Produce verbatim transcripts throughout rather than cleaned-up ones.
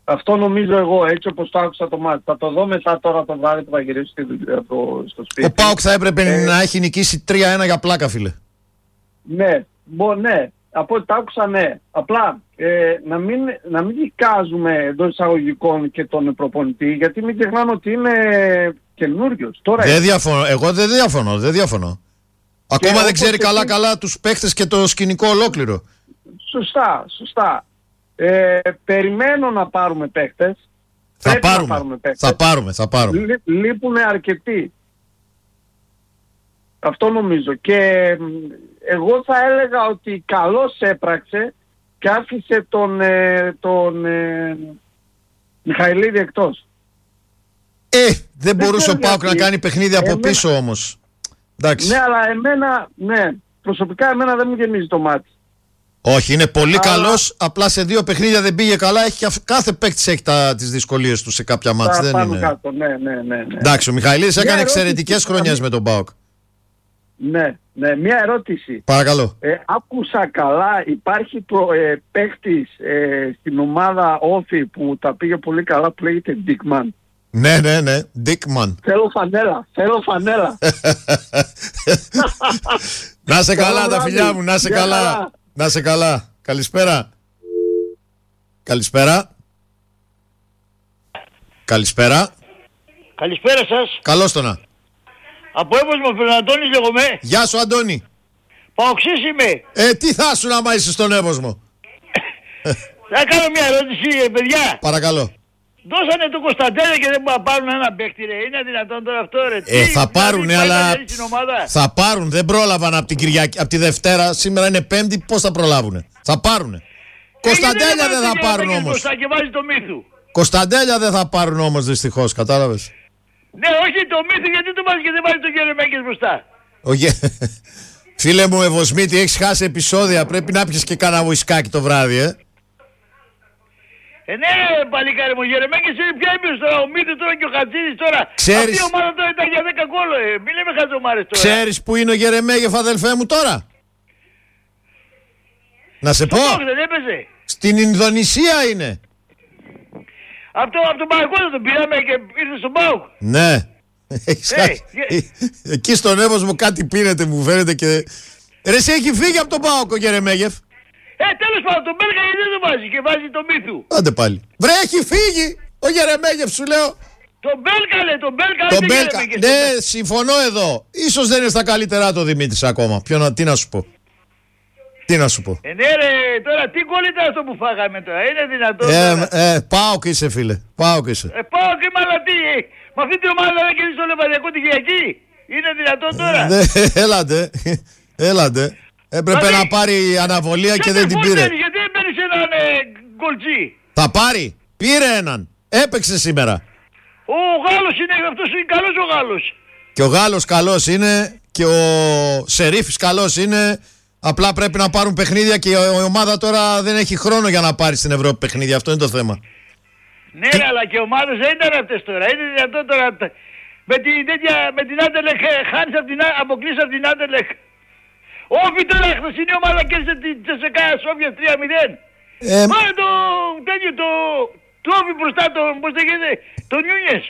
Αυτό νομίζω εγώ, έτσι όπως το άκουσα το μάτι. Θα το δω μετά τώρα το βράδυ που θα γυρίσω στο, στο σπίτι. Ο ΠΑΟΚ θα έπρεπε ε, να έχει νικήσει τρία ένα για πλάκα, φίλε. Ναι, μπο, ναι. Από ό,τι τα άκουσα, ναι. Απλά ε, να, μην, να μην δικάζουμε εντός εισαγωγικών και τον προπονητή, γιατί μην ξεχνάμε ότι είναι καινούριος. Τώρα δεν διαφωνώ. Εγώ δεν διαφωνώ. Δεν διαφωνώ. Ακόμα δεν ξέρει καλά εκεί... καλά τους παίχτες και το σκηνικό ολόκληρο. Σωστά, σωστά. Ε, περιμένω να πάρουμε παίχτες. Θα πάρουμε, να πάρουμε παίχτες. Θα πάρουμε, θα πάρουμε. Λεί, λείπουν αρκετοί. Αυτό νομίζω. Και εγώ θα έλεγα ότι καλώς έπραξε και άφησε τον, ε, τον ε, Μιχαηλίδη εκτός. Ε, δεν, δεν μπορούσε ο ΠΑΟΚ να κάνει παιχνίδι από εμένα... πίσω όμως. Εντάξει. Ναι, αλλά εμένα, ναι, προσωπικά εμένα δεν μου γεμίζει το μάτι. Όχι, είναι πολύ αλλά... καλός, απλά σε δύο παιχνίδια δεν πήγε καλά. Έχει, κάθε παίκτης έχει τα, τις δυσκολίες του σε κάποια μάτς. Δεν είναι... κάτω, ναι, ναι, ναι, ναι. Εντάξει, ο Μιχαηλίδης έκανε ερώτηση... εξαιρετικές χρονιές με τον ΠΑΟΚ. Ναι, ναι, μια ερώτηση. Παρακαλώ. Ε, άκουσα καλά, υπάρχει προ, ε, παίκτης ε, στην ομάδα Όφη που τα πήγε πολύ καλά που λέγεται Dickman. Ναι, ναι, ναι, Dickman. Θέλω φανέλα, θέλω φανέλα. Να σε καλά τα φιλιά μου, να σε καλά. Να σε καλά. Καλησπέρα. Καλησπέρα. Καλησπέρα. Καλησπέρα σας. Καλώς το να. Από Εύωσμο, τον Αντώνης λέγομαι. Γεια σου Αντώνη. Παοξής είμαι. Ε, τι θα σου άμα είσαι στον Εύωσμο. Θα κάνω μια ερώτηση, ε, παιδιά. Παρακαλώ. Δώσανε το Κωνσταντέλια και δεν μπορούν να πάρουν ένα παίκτη, ρε. Είναι δυνατόν τώρα αυτό, ρε. Ε, τι, θα πάρουνε, αλλά... Θα πάρουν, δεν πρόλαβαν από την Κυριακή, από τη Δευτέρα. Σήμερα είναι Πέμπτη, πώς θα προλάβουνε. Θα πάρουνε. Ε, Κωνσταντέλια δεν θα πάρουν όμως. Και βάζει το Μύθου. Κωνσταντέλια δεν θα πάρουν όμως δυστυχώς, κατάλαβες. Ναι, όχι το Μύθου, γιατί το βάζει και δεν βάζει το Γερεμέγεφ μπροστά. Ο Γε... Φίλε μου Ευωσμίτη, έχεις χάσει επεισόδια. Πρέπει να πιεις και κάνα βουισκάκι το βράδυ, ε. Ε, ναι, παλικάρι μου, Γερεμέγεφ είναι πια έμπειρος τώρα. Ο Μύθος τώρα και ο Χατζίδης τώρα. Ξέρεις... Αυτή η ομάδα τώρα ήταν για δέκα γκολ, ε. Μην λέμε χαζομάρες τώρα. Ξέρεις που είναι ο Γερεμέγεφ, αδελφέ μου, τώρα. Να σε πω. Δεν έπαιζε. Στην Ινδονησία είναι. Αυτό από τον Παγκό τον πήραμε και ήρθε στον ΠΑΟΚ. Ναι. Hey, yeah. Εκεί στον Εύωσμο κάτι πίνεται, μου φαίνεται και... Ρε, εσύ έχει φύγει από τον ΠΑΟΚ ο Γερεμέγεφ. Ε, τέλος πάντων, τον Μπέλκα γιατί δεν το βάζει και βάζει το Μύθου. Άντε πάλι. Βρε, έχει φύγει ο Γερεμέγεφ, σου λέω. Τον Μπέλκα λέει, τον Μπέλκα. Τον Μπέλκα, ναι, συμφωνώ εδώ. Ίσως δεν είναι στα καλύτερά το Δημήτρης ακόμα. Ποιο να, τι να σου πω. Τι να σου πω. Ε, ναι ρε, τώρα τι γκολ ήταν αυτό που φάγαμε τώρα, είναι δυνατόν ε, τώρα. Ε, ΠΑΟΚ είσαι φίλε, ΠΑΟΚ είσαι. Ε, ΠΑΟΚ είμαι, αλλά τι, με αυτή την ομάδα δεν κερδίσει το Λεβαδιακό τη Κυριακή. Είναι δυνατόν τώρα. Ε, έλατε, έλατε. Έπρεπε δηλαδή, να πάρει αναβολία και δεν την πήρε. Γιατί δεν παίρνεις έναν ε, γκολτζί. Θα πάρει, πήρε έναν, έπαιξε σήμερα. Ο Γάλλος είναι, αυτός είναι καλός ο Γάλλος. Και ο Γάλλος καλός είναι και ο Σερίφης καλός είναι. Απλά πρέπει να πάρουν παιχνίδια και η ομάδα τώρα δεν έχει χρόνο για να πάρει στην Ευρώπη παιχνίδια. Αυτό είναι το θέμα. Ναι, Τι... αλλά και οι ομάδες δεν ήταν αυτές τώρα. Είναι δυνατόν τώρα. Με την, τέτοια, με την Άντερλεχ χάνεις από την, αποκλείσεις από την Άντερλεχ. Όχι τώρα, χθες είναι η ομάδα κέρδισε την Τσεσεκά Σόφια τρία μηδέν. Ε... Πάμε το τέτοιο, το, το όφι μπροστά, το, πώς το γίνεται, το Νιούνιες.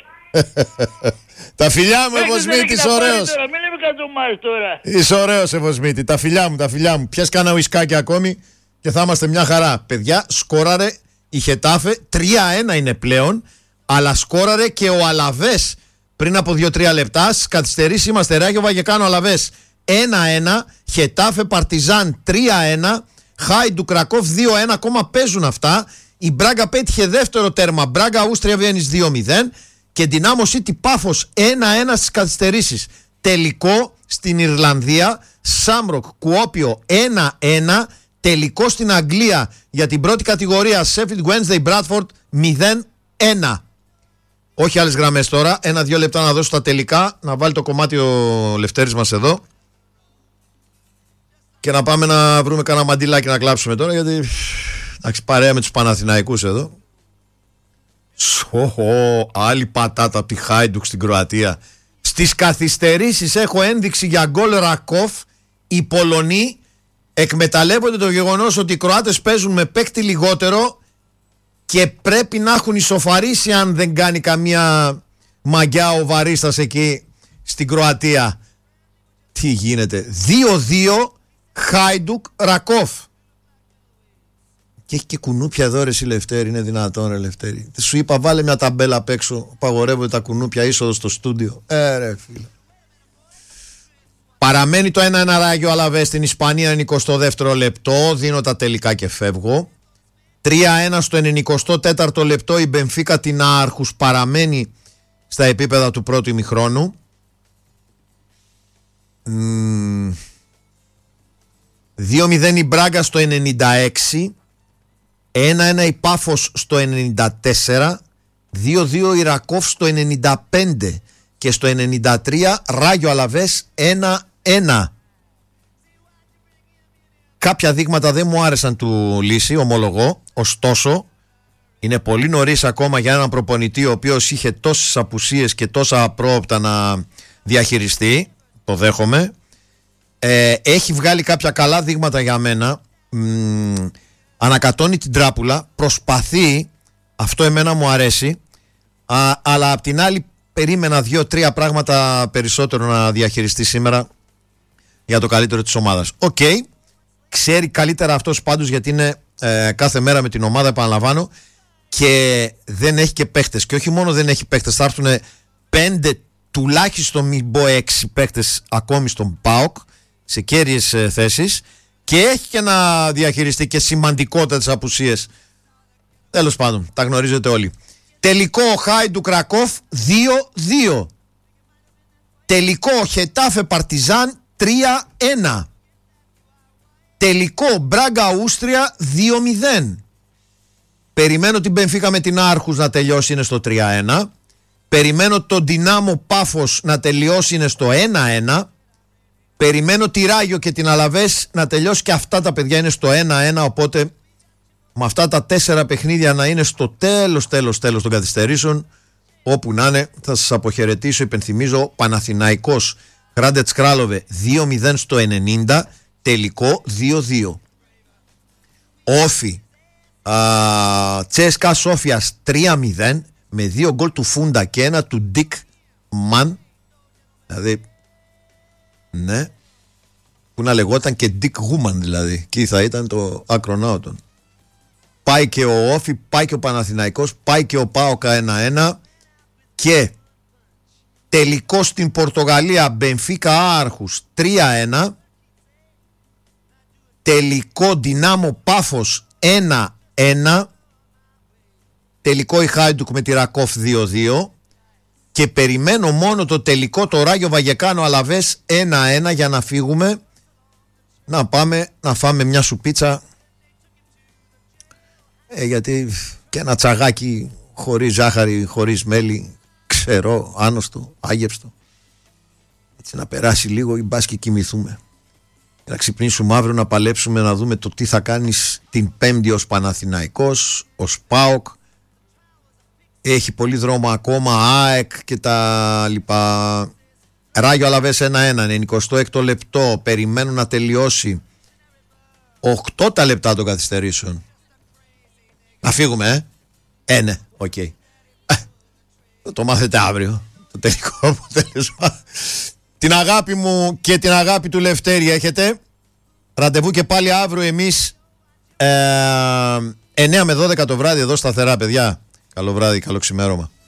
Τα φιλιά μου, Ευωσμίτη, είσαι ωραίος. Μην λέμε κατομάρες τώρα. Είσαι ωραίος, Ευωσμίτη. Τα φιλιά μου, τα φιλιά μου. Πιες κάνα ουισκάκι ακόμη και θα είμαστε μια χαρά. Παιδιά, σκόραρε η Χετάφε, τρία ένα είναι πλέον, αλλά σκόραρε και ο Αλαβές πριν από δύο τρία λεπτά. Στις καθυστερήσεις είμαστε Ράγιο Βαγεκάνο Αλαβές ένα ένα, Χετάφε Παρτιζάν τρία ένα, Χάιντου Κρακόφ δύο ένα, ακόμα παίζουν αυτά. Η Μπράγκα πέτυχε δεύτερο τέρμα. Μπράγκα Ούστρια Βιέννης δύο μηδέν. Και Δυνάμο City Πάφος ένα ένα στις καθυστερήσεις. Τελικό στην Ιρλανδία, Σάμροκ Κουόπιο ένα ένα. Τελικό στην Αγγλία για την πρώτη κατηγορία, Sheffield Wednesday Bradford μηδέν ένα. Όχι άλλες γραμμές τώρα. Ένα-δύο λεπτά να δώσω τα τελικά. Να βάλει το κομμάτι ο Λευτέρης μας εδώ. Και να πάμε να βρούμε κανένα μαντιλάκι να κλάψουμε τώρα. Γιατί εντάξει, παρέα με τους Παναθηναϊκούς εδώ. Σοχο, άλλη πατάτα από τη Χάιντουκ στην Κροατία. Στις καθυστερήσεις έχω ένδειξη για γκολ Ρακόφ. Οι Πολωνοί εκμεταλλεύονται το γεγονός ότι οι Κροάτες παίζουν με παίκτη λιγότερο και πρέπει να έχουν ισοφαρίσει αν δεν κάνει καμία μαγιά ο Βαρίστας εκεί στην Κροατία. Τι γίνεται? δύο δύο Χάιντουκ Ρακόφ. Και έχει και κουνούπια εδώ ρε εσύ Λευτέρη, είναι δυνατόν ρε Λευτέρη? Σου είπα βάλε μια ταμπέλα απ' έξω, παγορεύονται τα κουνούπια, είσοδο στο στούντιο. Ε ρε φίλε. Παραμένει το ένα ένα Ράγιο Αλαβές στην Ισπανία, εικοστό δεύτερο λεπτό, δίνω τα τελικά και φεύγω. τρία ένα στο ενενηκοστό τέταρτο λεπτό η Μπενφίκα την Άρχους παραμένει στα επίπεδα του πρώτου ημιχρόνου. Mm. δύο μηδέν η Μπράγκα στο ενενήντα έξι, ένα ένα η Πάφος στο ενενήντα τέσσερα, δύο δύο η Ρακόφ στο ενενήντα πέντε και στο ενενήντα τρία Ράγιο Αλαβές ένα ένα. Κάποια δείγματα δεν μου άρεσαν του Λύση, ομολογώ, ωστόσο είναι πολύ νωρίς ακόμα για έναν προπονητή ο οποίος είχε τόσες απουσίες και τόσα απρόοπτα να διαχειριστεί, το δέχομαι. Ε, έχει βγάλει κάποια καλά δείγματα για μένα. Μ, ανακατώνει την τράπουλα, προσπαθεί, αυτό εμένα μου αρέσει, α, αλλά απ' την άλλη περίμενα δύο-τρία πράγματα περισσότερο να διαχειριστεί σήμερα για το καλύτερο της ομάδας. Οκ, okay, ξέρει καλύτερα αυτός πάντως γιατί είναι ε, κάθε μέρα με την ομάδα, επαναλαμβάνω, και δεν έχει και παίχτες. Και όχι μόνο δεν έχει παίχτες, θα έρθουν πέντε, τουλάχιστον μην πω έξι παίχτες ακόμη στον ΠΑΟΚ σε κέρυες ε, θέσεις, και έχει και να διαχειριστεί και σημαντικότατες απουσίες. Τέλος πάντων, τα γνωρίζετε όλοι. Τελικό Χάιντουκ Ρακόφ δύο δύο. Τελικό Χετάφε Παρτιζάν τρία ένα. Τελικό Μπράγκα Ούστρια δύο μηδέν. Περιμένω την Μπενφίκα με την Άρχους να τελειώσει, είναι στο τρία ένα. Περιμένω τον Ντινάμο Πάφος να τελειώσει, είναι στο ένα ένα. Περιμένω τη Ράγιο και την Αλαβές να τελειώσει, και αυτά τα παιδιά είναι στο ένα ένα. Οπότε με αυτά τα τέσσερα παιχνίδια να είναι στο τέλος τέλος τέλος των καθυστερήσεων, όπου να είναι, θα σας αποχαιρετήσω. Υπενθυμίζω Παναθηναϊκός Hrádec Králové δύο μηδέν στο ενενήντα, τελικό δύο δύο. Όφι Τσέσκα Σόφιας τρία μηδέν με δύο γκολ του Φούντα και ένα του Ντίκ Μαν, δηλαδή ναι, που να λεγόταν και Ντίκ Γούμαν, δηλαδή εκεί θα ήταν το ακρονάωτον. Πάει και ο Όφι, πάει και ο Παναθηναϊκός, πάει και ο ΠΑΟΚΑ ένα ένα. Και τελικό στην Πορτογαλία Μπενφίκα Άρχους τρία ένα. Τελικό Ντινάμο Πάφος ένα ένα. Τελικό η Χάιντουκ με τη Ρακόφ δύο δύο. Και περιμένω μόνο το τελικό το Ράγιο Βαγεκάνο Αλαβές ένα ένα για να φύγουμε, να πάμε να φάμε μια σουπίτσα, ε, γιατί και ένα τσαγάκι χωρίς ζάχαρη, χωρίς μέλι, ξερό, άνοστο, άγευστο, έτσι να περάσει λίγο ή μπας και κοιμηθούμε, να ξυπνήσουμε αύριο, να παλέψουμε, να δούμε το τι θα κάνεις την Πέμπτη ως Παναθηναϊκός, ως ΠΑΟΚ. Έχει πολύ δρόμο ακόμα, ΑΕΚ και τα λοιπά. Ράγιο Αλαβές ένα ένα, εικοστό έκτο λεπτό, περιμένουν να τελειώσει οκτώ τα λεπτά των καθυστερήσεων. Να φύγουμε, ε, ε ναι, οκ. Okay. Το μάθετε αύριο, το τελικό αποτέλεσμα. Την αγάπη μου και την αγάπη του Λευτέρη έχετε. Ραντεβού και πάλι αύριο εμείς ε, εννιά με δώδεκα το βράδυ εδώ σταθερά, παιδιά. Καλό βράδυ, καλό ξημέρωμα.